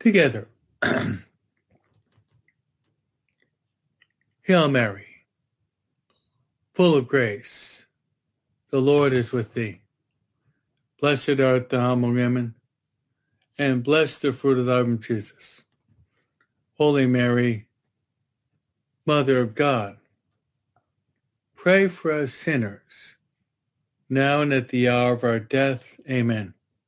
Together. Hail Mary, full of grace, the Lord is with thee. Blessed art thou among women, and blessed the fruit of thy womb, Jesus. Holy Mary, Mother of God, pray for us sinners, now and at the hour of our death. Amen.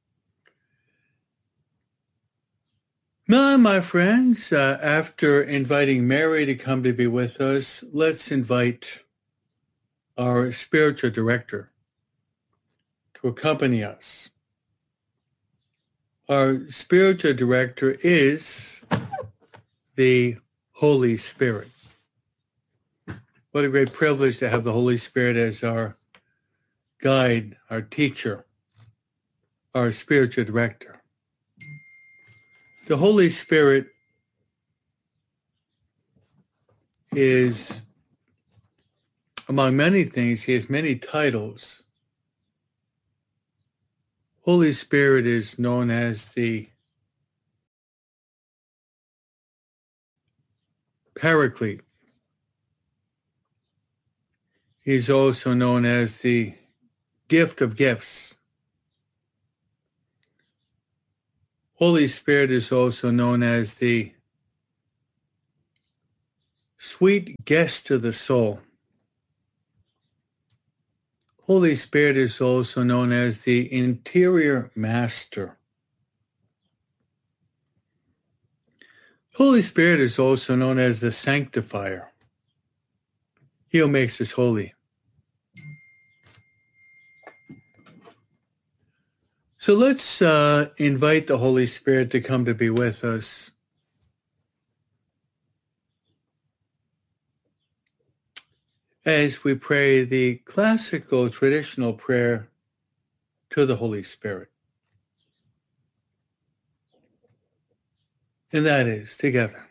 Now, my friends, after inviting Mary to come to be with us, let's invite our spiritual director to accompany us. Our spiritual director is the Holy Spirit. What a great privilege to have the Holy Spirit as our guide, our teacher, our spiritual director. The Holy Spirit is, among many things, he has many titles. Holy Spirit is known as the Paraclete. He's also known as the gift of gifts. Holy Spirit is also known as the sweet guest to the soul. Holy Spirit is also known as the interior master. Holy Spirit is also known as the sanctifier. He who makes us holy. So let's invite the Holy Spirit to come to be with us. As we pray the classical traditional prayer to the Holy Spirit. And that is, together.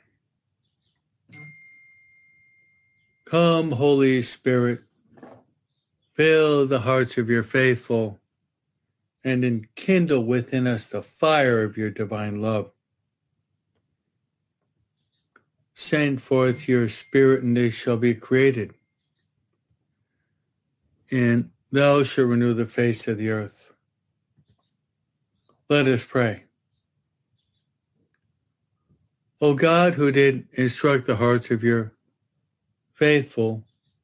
Come, Holy Spirit, fill the hearts of your faithful and enkindle within us the fire of your divine love. Send forth your Spirit, and they shall be created. And thou shalt renew the face of the earth. Let us pray. O God, who did instruct the hearts of your faithful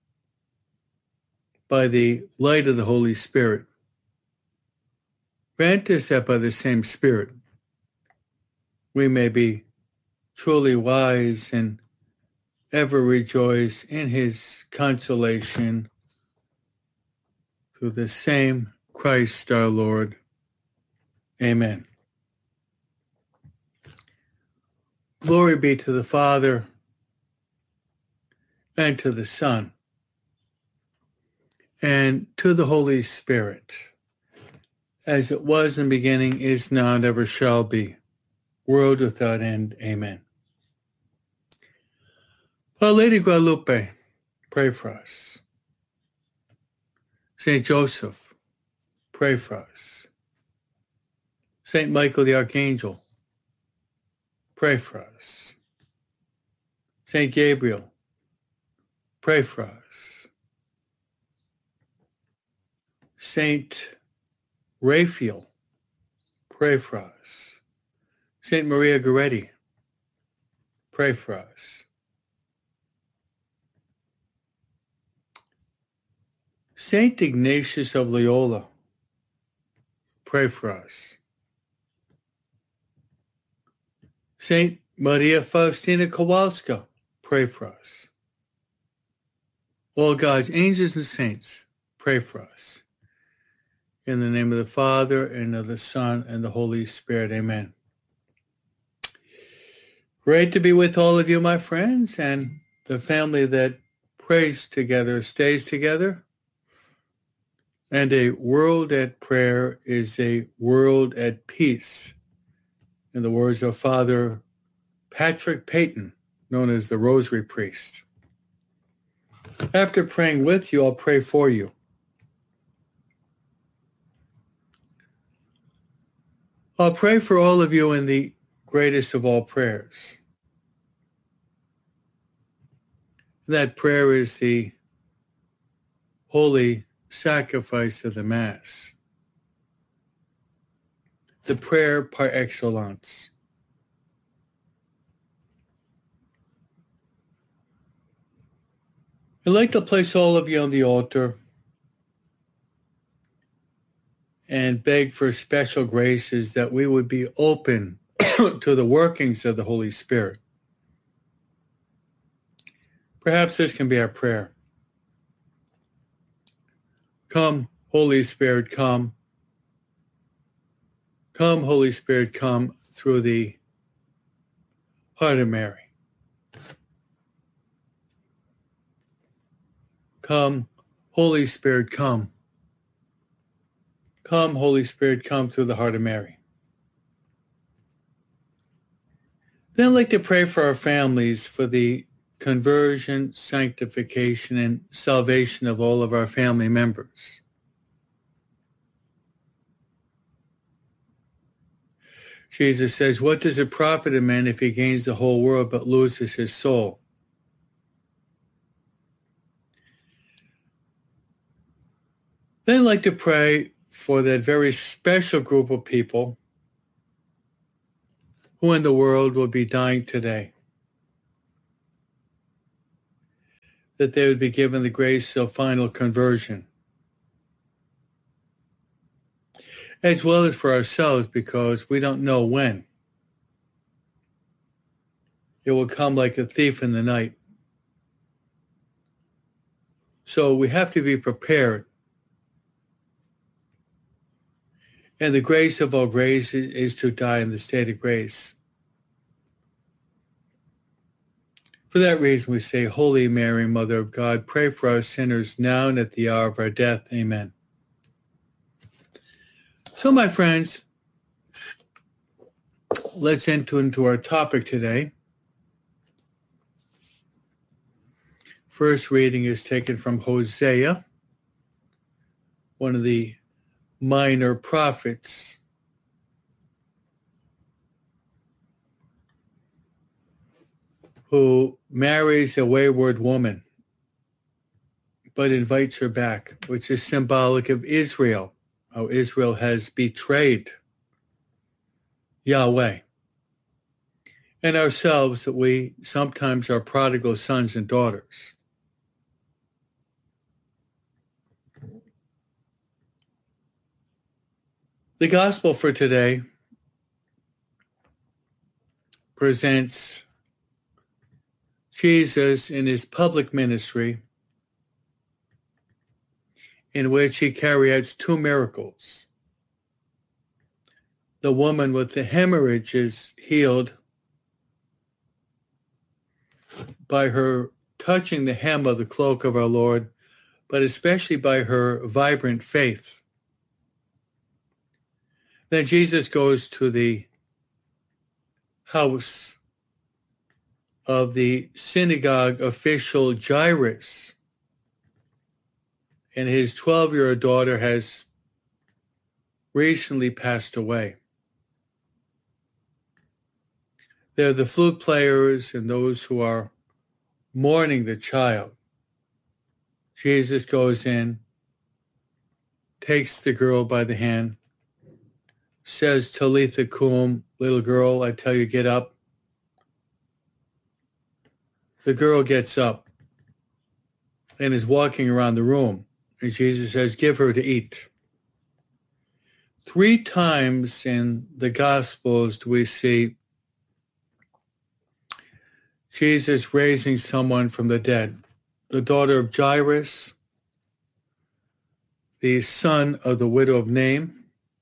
by the light of the Holy Spirit, grant us that by the same Spirit we may be truly wise and ever rejoice in his consolation through the same Christ our Lord. Amen. Glory be to the Father, and to the Son, and to the Holy Spirit, as it was in the beginning, is now, and ever shall be, world without end. Amen. Our Lady Guadalupe, pray for us. Saint Joseph, pray for us. Saint Michael the Archangel, pray for us. Saint Gabriel, pray for us. Saint Raphael, pray for us. Saint Maria Goretti, pray for us. Saint Ignatius of Loyola, pray for us. Saint Maria Faustina Kowalska, pray for us. All God's angels and saints, pray for us. In the name of the Father, and of the Son, and the Holy Spirit. Amen. Great to be with all of you, my friends, and the family that prays together stays together. And a world at prayer is a world at peace. In the words of Father Patrick Peyton, known as the Rosary Priest. After praying with you, I'll pray for you. I'll pray for all of you in the greatest of all prayers. That prayer is the holy sacrifice of the Mass, the prayer par excellence. I'd like to place all of you on the altar and beg for special graces that we would be open to the workings of the Holy Spirit. Perhaps this can be our prayer. Come, Holy Spirit, come. Come, Holy Spirit, come through the heart of Mary. Come, Holy Spirit, come. Come, Holy Spirit, come through the heart of Mary. Then I'd like to pray for our families, for the conversion, sanctification, and salvation of all of our family members. Jesus says, what does it profit a man if he gains the whole world but loses his soul? Then I'd like to pray for that very special group of people who in the world will be dying today, that they would be given the grace of final conversion, as well as for ourselves, because we don't know when. It will come like a thief in the night. So we have to be prepared. And the grace of all grace is to die in the state of grace. For that reason we say, Holy Mary, Mother of God, pray for us sinners now and at the hour of our death. Amen. So my friends, let's enter into our topic today. First reading is taken from Hosea, one of the minor prophets. Who marries a wayward woman, but invites her back, which is symbolic of Israel, how Israel has betrayed Yahweh. And ourselves, that we sometimes are prodigal sons and daughters. The gospel for today presents Jesus in his public ministry, in which he carried out two miracles. The woman with the hemorrhage is healed by her touching the hem of the cloak of our Lord, but especially by her vibrant faith. Then Jesus goes to the house of the synagogue official Jairus, and his 12-year-old daughter has recently passed away. They're the flute players and those who are mourning the child. Jesus goes in, takes the girl by the hand, says, Talitha cum, little girl, I tell you, get up. The girl gets up and is walking around the room. And Jesus says, give her to eat. 3 times in the Gospels do we see Jesus raising someone from the dead. The daughter of Jairus, the son of the widow of Nain,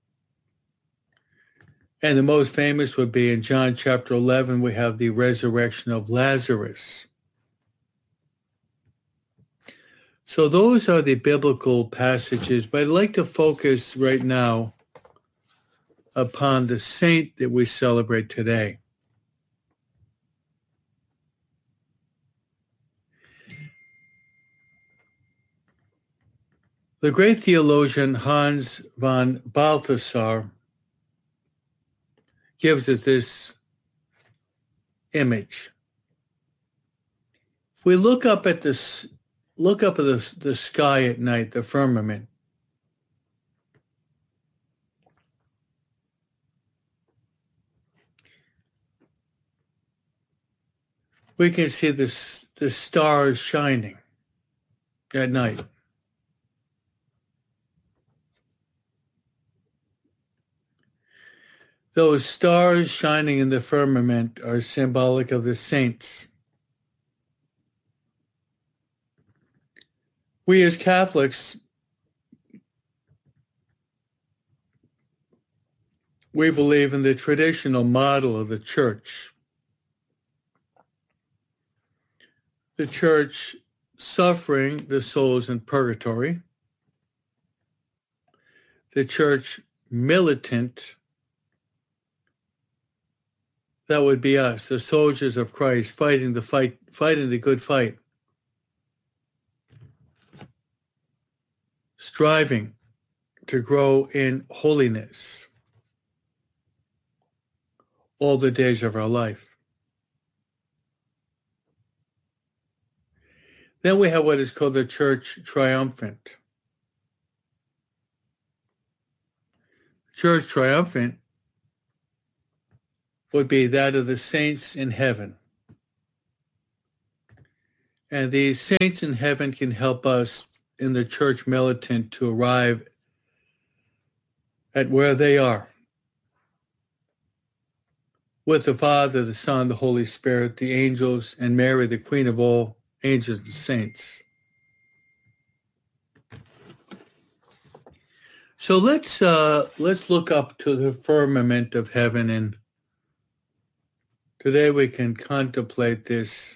and the most famous would be in John chapter 11, we have the resurrection of Lazarus. So those are the biblical passages, but I'd like to focus right now upon the saint that we celebrate today. The great theologian Hans von Balthasar gives us this image. If we look up at the sky at night, the firmament, we can see the stars shining at night. Those stars shining in the firmament are symbolic of the saints. We as Catholics, we believe in the traditional model of the Church. The Church suffering the souls in purgatory. The Church militant, that would be us, the soldiers of Christ, fighting the good fight. Striving to grow in holiness all the days of our life. Then we have what is called the Church Triumphant. Church Triumphant would be that of the saints in heaven. And these saints in heaven can help us in the church militant to arrive at where they are, with the Father, the Son, the Holy Spirit, the angels, and Mary, the Queen of all angels and saints. So let's look up to the firmament of heaven, and today we can contemplate this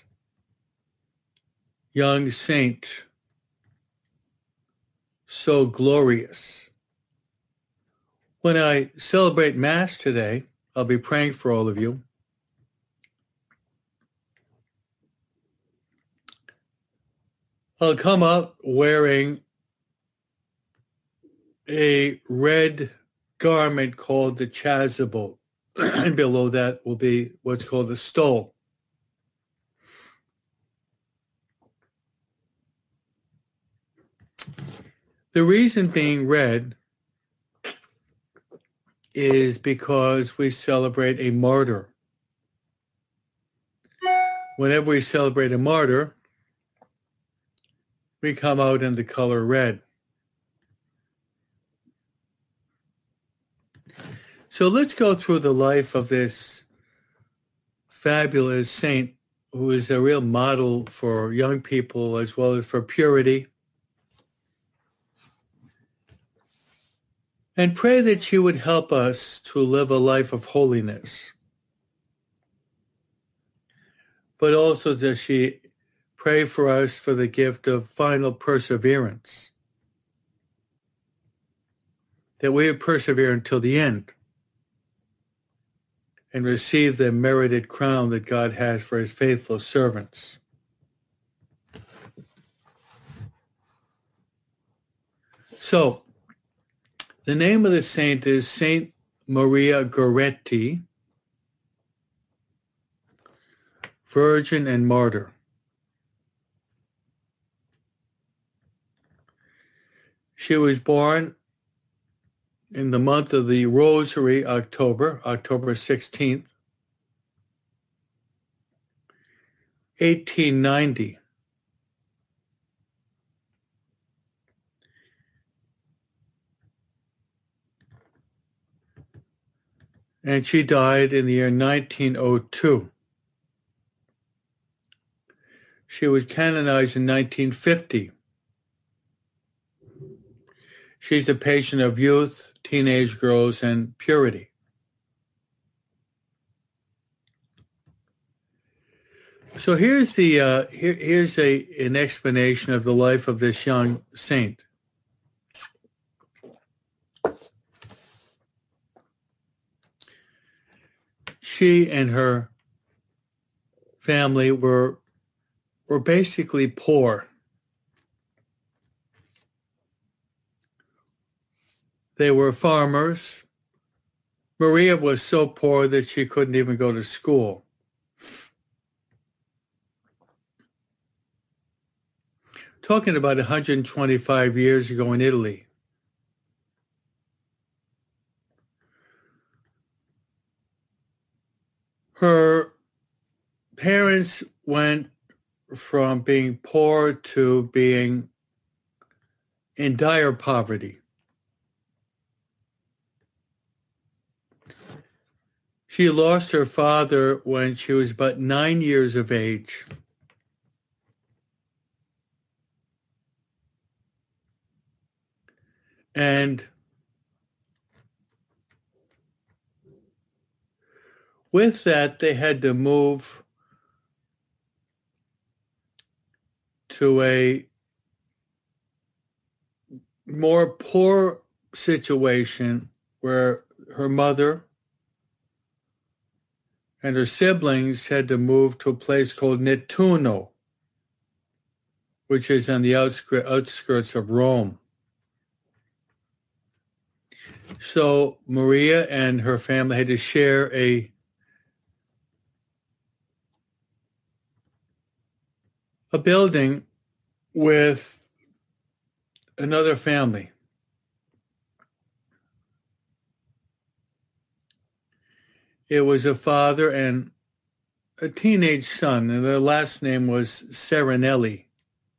young saint, so glorious. When I celebrate Mass today, I'll be praying for all of you. I'll come up wearing a red garment called the chasuble, and below that will be what's called the stole. The reason being red is because we celebrate a martyr. Whenever we celebrate a martyr, we come out in the color red. So let's go through the life of this fabulous saint who is a real model for young people as well as for purity. And pray that she would help us to live a life of holiness. But also that she pray for us for the gift of final perseverance. That we would persevere until the end and receive the merited crown that God has for his faithful servants. So, the name of the saint is Saint Maria Goretti, Virgin and Martyr. She was born in the month of the Rosary, October 16th, 1890. And she died in the year 1902. She was canonized in 1950. She's a patient of youth, teenage girls, and purity. So here's an explanation of the life of this young saint. She and her family were basically poor. They were farmers. Maria was so poor that she couldn't even go to school. talking about 125 years ago in Italy. Her parents went from being poor to being in dire poverty. She lost her father when she was but 9 years of age. And with that, they had to move to a more poor situation where her mother and her siblings had to move to a place called Nettuno, which is on the outskirts of Rome. So Maria and her family had to share a building with another family. It was a father and a teenage son, and their last name was Serenelli.